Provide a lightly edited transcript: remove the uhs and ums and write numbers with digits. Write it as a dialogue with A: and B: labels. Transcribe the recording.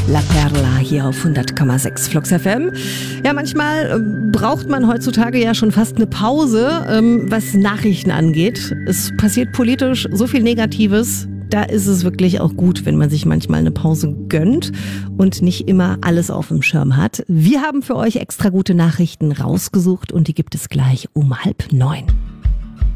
A: La Perla hier auf 100,6 Flux FM. Ja, manchmal braucht man heutzutage ja schon fast eine Pause, was Nachrichten angeht. Es passiert politisch so viel Negatives. Da ist es wirklich auch gut, wenn man sich manchmal eine Pause gönnt und nicht immer alles auf dem Schirm hat. Wir haben für euch extra gute Nachrichten rausgesucht und die gibt es gleich um 8:30.